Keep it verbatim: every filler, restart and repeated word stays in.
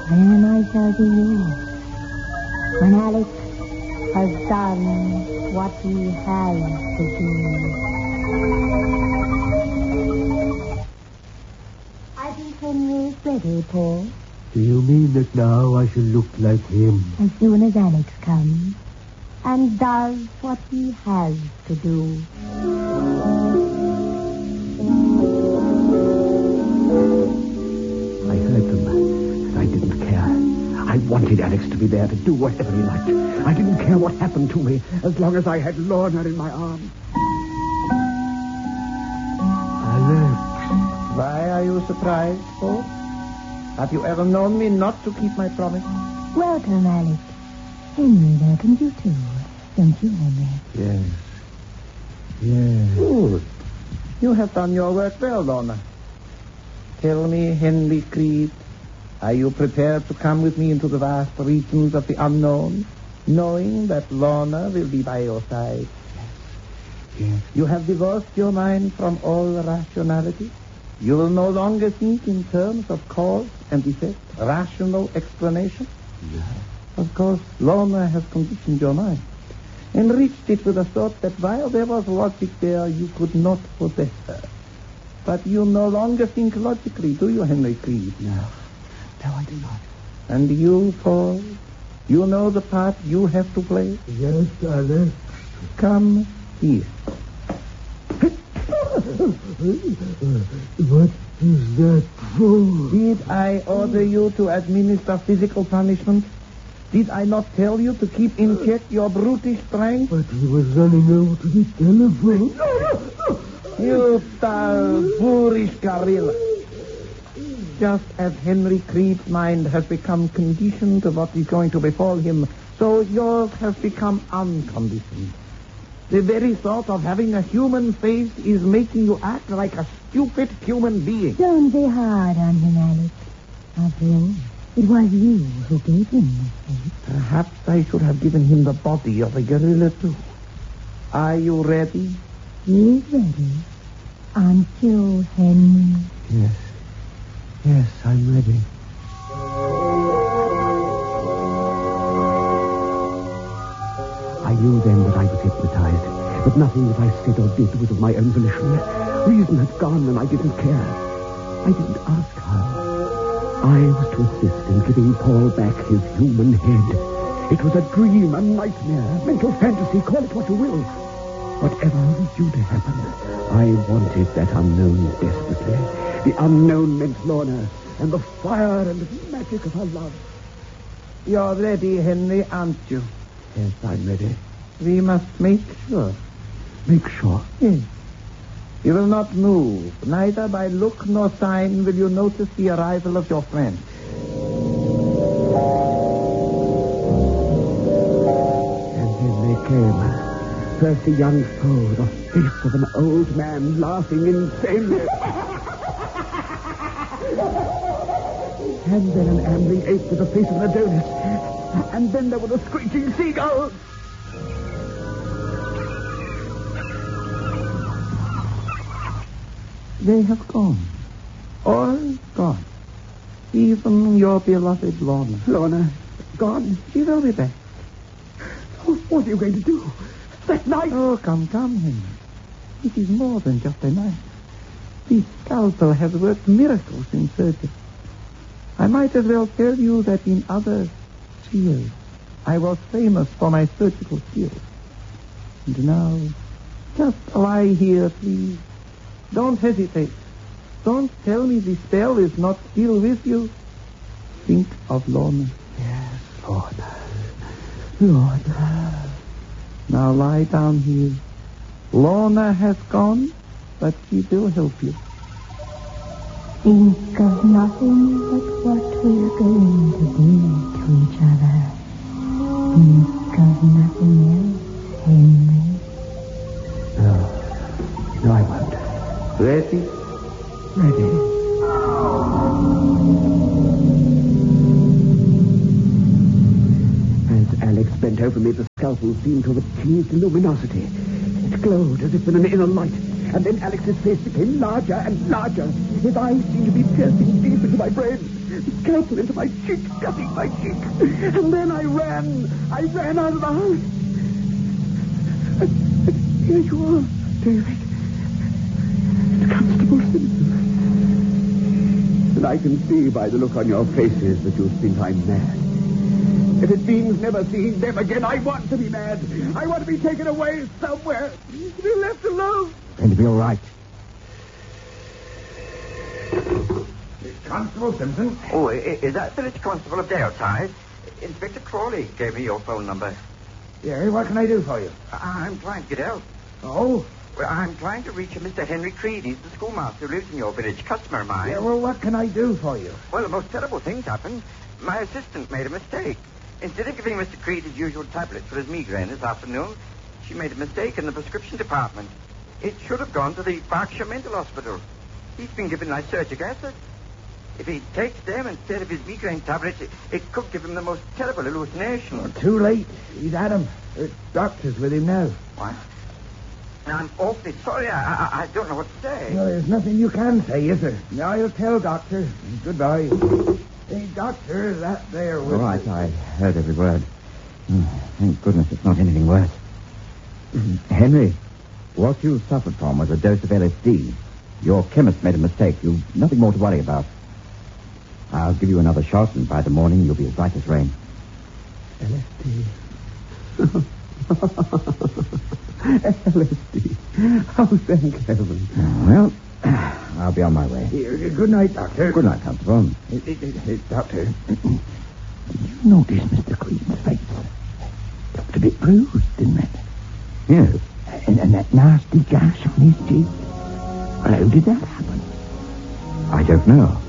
Then I shall be yours. When Alex has done what he has to do. I think Henry is ready, Paul. Do you mean that now I shall look like him? As soon as Alex comes and does what he has to do. I heard them, and I didn't care. I wanted Alex to be there to do whatever he liked. I didn't care what happened to me, as long as I had Lorna in my arms. Alex. Why are you surprised, Paul? Have you ever known me not to keep my promise? Welcome, Alex. Henry welcomes you too, don't you, Henry? Yes. Yes. Good. You have done your work well, Lorna. Tell me, Henry Creed, are you prepared to come with me into the vast regions of the unknown, knowing that Lorna will be by your side? Yes. You have divorced your mind from all rationality. You will no longer think in terms of cause and effect, rational explanation. Yes. Of course, Lorna has conditioned your mind, enriched it with a thought that while there was logic there, you could not possess her. But you no longer think logically, do you, Henry Creed? No. No, I do not. And you, Paul, you know the part you have to play? Yes, Alex. Come here. What is that for? Did I order you to administer physical punishment? Did I not tell you to keep in check your brutish strength? But he was running over to the telephone. You tall, boorish gorilla. Just as Henry Creed's mind has become conditioned to what is going to befall him, so yours has become unconditioned. The very thought of having a human face is making you act like a stupid human being. Don't be hard on him, Alex. After all, it was you who gave him this face. Perhaps I should have given him the body of a gorilla, too. Are you ready? He is ready. Aren't you, Henry? Yes. Yes, I'm ready. I knew then that I was hypnotized, but nothing that I said or did was of my own volition. Reason had gone, and I didn't care. I didn't ask how. I was to assist in giving Paul back his human head. It was a dream, a nightmare, mental fantasy, call it what you will. Whatever was due to happen, I wanted that unknown desperately. The unknown meant Lorna, and the fire and the magic of her love. You're ready, Henry, aren't you? Yes, I'm ready. We must make sure. Make sure. Yes. You will not move. Neither by look nor sign will you notice the arrival of your friend. And then they came. First a young foe, the face of an old man laughing insanely. And then an ambling ape with the face of an Adonis. And then there was a screeching seagull. They have gone. All gone. Even your beloved Lorna. Lorna, gone. She will be back. Oh, what are you going to do? That knife? Oh, come, come, Henry. It is more than just a knife. This scalpel has worked miracles in surgery. I might as well tell you that in other spheres I was famous for my surgical skill. And now, just lie here, please. Don't hesitate. Don't tell me the spell is not still with you. Think of Lorna. Yes, Lorna. Lorna. Now lie down here. Lorna has gone, but she will help you. Think of nothing but what we're going to be to each other. Think of nothing else, Henry. No. No, I won't. Ready? Ready. As Alex bent over me, the scalpel seemed to have achieved luminosity. It glowed as if in an inner light. And then Alex's face became larger and larger. His eyes seemed to be piercing deep into my brain. scalpel into my cheek, cutting my cheek. And then I ran. I ran out of the house. And, and here you are, David. It's Constable Simpson. And I can see by the look on your faces that you think I'm mad. If it means never seeing them again, I want to be mad. I want to be taken away somewhere. To be left alone. Going to be all right. Constable Simpson? Oh, is that village constable of Daleside? Inspector Crawley gave me your phone number. Yeah, what can I do for you? I'm trying to get out. Oh? Well, I'm trying to reach a Mister Henry Creed. He's the schoolmaster who lives in your village, customer of mine. Yeah, well, what can I do for you? Well, the most terrible things happened. My assistant made a mistake. Instead of giving Mister Creed his usual tablets for his migraine this afternoon, she made a mistake in the prescription department. It should have gone to the Berkshire Mental Hospital. He's been given lysergic acid. If he takes them instead of his migraine tablets, it, it could give him the most terrible hallucination. Oh, too late. He's had him. The doctor's with him now. What? I'm awfully sorry. I, I, I don't know what to say. Well, there's nothing you can say, is there? I'll tell Doctor. Goodbye. Hey, Doctor, that there was... All right, I heard every word. Oh, thank goodness it's not anything worse. Henry, what you suffered from was a dose of L S D. Your chemist made a mistake. You've nothing more to worry about. I'll give you another shot, and by the morning you'll be as right as rain. L S D. L S D. Oh, thank heaven. Well, I'll be on my way. Here, good night, Doctor. Good night, Constable. Hey, hey, hey, hey, Doctor. Did you notice Mister Creed's face? Looked a bit bruised, didn't it? Yes. And, and that nasty gash on his cheek. Well, how did that happen? I don't know.